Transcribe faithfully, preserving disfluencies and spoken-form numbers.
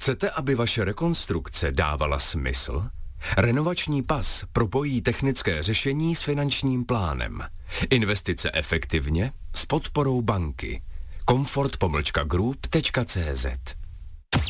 Chcete, aby vaše rekonstrukce dávala smysl? Renovační pas propojí technické řešení s finančním plánem. Investice efektivně s podporou banky. Comfort pomlčka group tečka cé zet